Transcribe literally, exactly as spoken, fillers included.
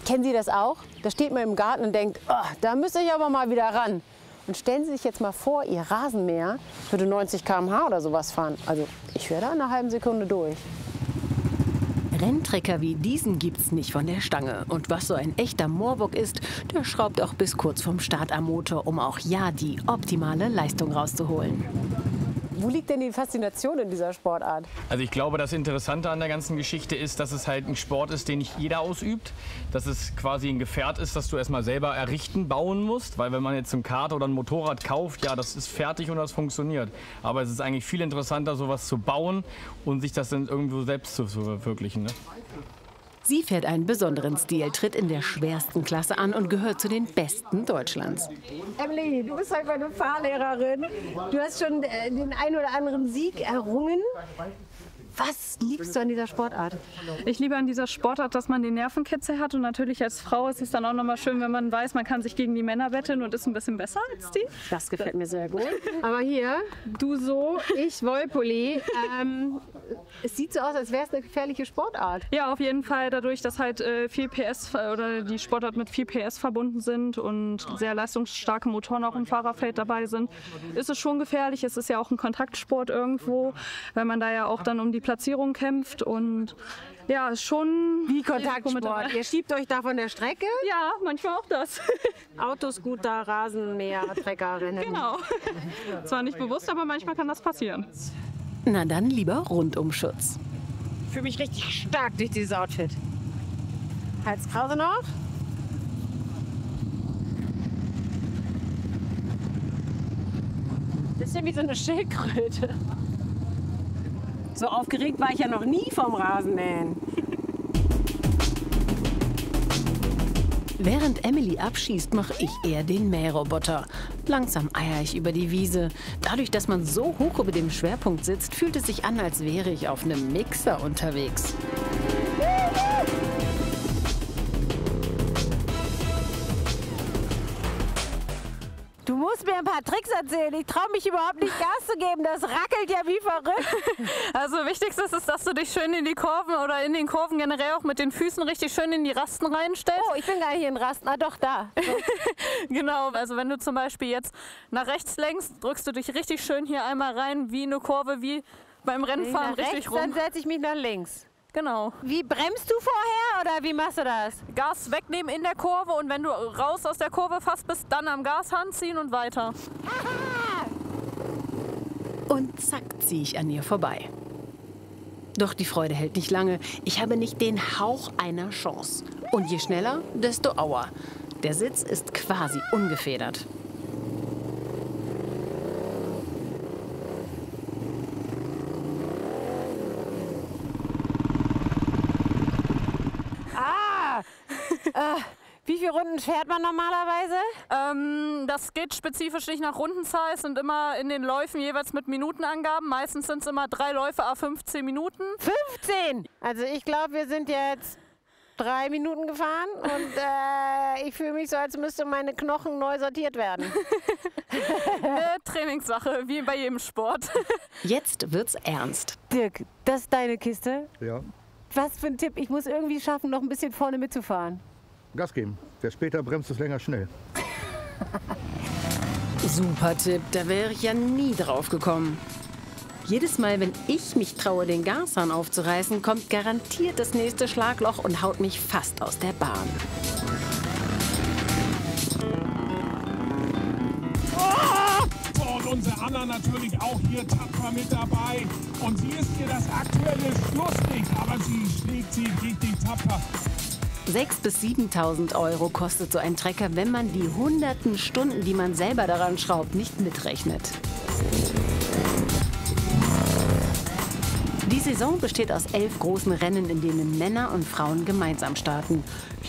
Kennen Sie das auch? Da steht man im Garten und denkt, oh, da müsste ich aber mal wieder ran. Und stellen Sie sich jetzt mal vor, Ihr Rasenmäher würde neunzig Kilometer pro Stunde oder sowas fahren. Also ich wäre da in einer halben Sekunde durch. Renntrecker wie diesen gibt's nicht von der Stange. Und was so ein echter Moorbock ist, der schraubt auch bis kurz vom Start am Motor, um auch ja die optimale Leistung rauszuholen. Wo liegt denn die Faszination in dieser Sportart? Also ich glaube, das Interessante an der ganzen Geschichte ist, dass es halt ein Sport ist, den nicht jeder ausübt. Dass es quasi ein Gefährt ist, das du erstmal selber errichten, bauen musst. Weil wenn man jetzt ein Kart oder ein Motorrad kauft, ja, das ist fertig und das funktioniert. Aber es ist eigentlich viel interessanter, sowas zu bauen und sich das dann irgendwo selbst zu verwirklichen. Ne? Sie fährt einen besonderen Stil, tritt in der schwersten Klasse an und gehört zu den Besten Deutschlands. Emily, du bist halt meine Fahrlehrerin. Du hast schon äh, den einen oder anderen Sieg errungen. Was liebst du an dieser Sportart? Ich liebe an dieser Sportart, dass man den Nervenkitzel hat. Und natürlich als Frau ist es dann auch noch mal schön, wenn man weiß, man kann sich gegen die Männer betteln und ist ein bisschen besser als die. Das gefällt mir sehr gut. Aber hier, du so, ich Wollpulli. Ähm, es sieht so aus, als wäre es eine gefährliche Sportart. Ja, auf jeden Fall. Dadurch, dass halt äh, viel P S oder die Sportart mit viel P S verbunden sind und sehr leistungsstarke Motoren auch im Fahrerfeld dabei sind, ist es schon gefährlich. Es ist ja auch ein Kontaktsport irgendwo, weil man da ja auch dann um die Platzierung kämpft und ja, schon wie Kontaktsport. Ihr schiebt euch da von der Strecke? Ja, manchmal auch das. Autoscooter, Rasenmäher, Treckerinnen. Genau. Zwar nicht bewusst, aber manchmal kann das passieren. Na dann lieber Rundumschutz. Ich fühle mich richtig stark durch dieses Outfit. Halskrause noch. Bisschen wie so eine Schildkröte. So aufgeregt war ich ja noch nie vom Rasenmähen. Während Emily abschießt, mache ich eher den Mähroboter. Langsam eier ich über die Wiese. Dadurch, dass man so hoch über dem Schwerpunkt sitzt, fühlt es sich an, als wäre ich auf einem Mixer unterwegs. Du musst mir ein paar Tricks erzählen. Ich traue mich überhaupt nicht Gas zu geben. Das rackelt ja wie verrückt. Also wichtigste ist, dass du dich schön in die Kurven oder in den Kurven generell auch mit den Füßen richtig schön in die Rasten reinstellst. Oh, ich bin gar nicht in Rasten. Ah, doch, da. So. Genau, also wenn du zum Beispiel jetzt nach rechts lenkst, drückst du dich richtig schön hier einmal rein, wie eine Kurve, wie beim Rennfahren richtig rechts, rum. Dann setze ich mich nach links. Genau. Wie bremst du vorher oder wie machst du das? Gas wegnehmen in der Kurve und wenn du raus aus der Kurve fast bist, dann am Gashand ziehen und weiter. Aha! Und zack, ziehe ich an ihr vorbei. Doch die Freude hält nicht lange. Ich habe nicht den Hauch einer Chance. Und je schneller, desto auer. Der Sitz ist quasi ungefedert. Äh, wie viele Runden fährt man normalerweise? Ähm, das geht spezifisch nicht nach Rundenzahl. Es sind immer in den Läufen jeweils mit Minutenangaben. Meistens sind es immer drei Läufe à fünfzehn Minuten. fünfzehn? Also ich glaube, wir sind jetzt drei Minuten gefahren und äh, ich fühle mich so, als müssten meine Knochen neu sortiert werden. Eine Trainingssache, wie bei jedem Sport. Jetzt wird's ernst. Dirk, das ist deine Kiste? Ja. Was für ein Tipp. Ich muss irgendwie schaffen, noch ein bisschen vorne mitzufahren. Gas geben. Wer später bremst, ist länger schnell. Super Tipp, da wäre ich ja nie drauf gekommen. Jedes Mal, wenn ich mich traue, den Gashahn aufzureißen, kommt garantiert das nächste Schlagloch und haut mich fast aus der Bahn. Und unsere Anna natürlich auch hier tapfer mit dabei. Und sie ist hier das aktuelle Schlusslicht, aber sie schlägt sie richtig tapfer. sechstausend bis siebentausend Euro kostet so ein Trecker, wenn man die hunderten Stunden, die man selber daran schraubt, nicht mitrechnet. Die Saison besteht aus elf großen Rennen, in denen Männer und Frauen gemeinsam starten.